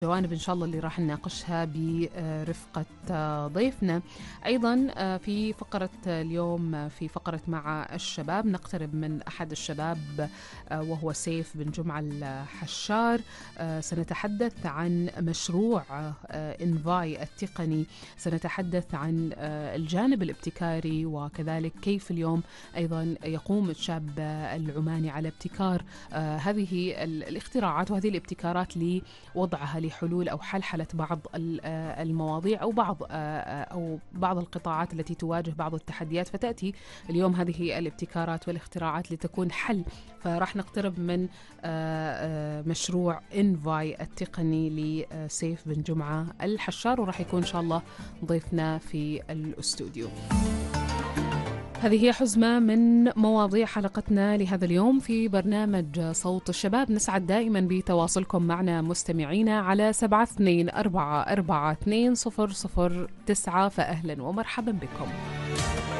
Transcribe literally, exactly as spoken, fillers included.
الجوانب إن شاء الله اللي راح نناقشها برفقة ضيفنا. أيضا في فقرة اليوم، في فقرة مع الشباب، نقترب من أحد الشباب وهو سيف بن جمعة الحشار. سنتحدث عن مشروع إنفاي التقني، سنتحدث عن الجانب الابتكاري وكذلك كيف اليوم أيضا يقوم الشاب العماني على ابتكار هذه الاختراعات وهذه الابتكارات لوضعها حلول أو حلحلة بعض المواضيع أو بعض أو بعض القطاعات التي تواجه بعض التحديات، فتأتي اليوم هذه الابتكارات والاختراعات لتكون حل. فراح نقترب من مشروع إنفاي التقني لسيف بن جمعة الحشار، وراح يكون إن شاء الله ضيفنا في الاستوديو. هذه هي حزمة من مواضيع حلقتنا لهذا اليوم في برنامج صوت الشباب. نسعد دائما بتواصلكم معنا مستمعينا على سبعة اثنين أربعة أربعة اثنين صفر صفر تسعة، فأهلا ومرحبا بكم.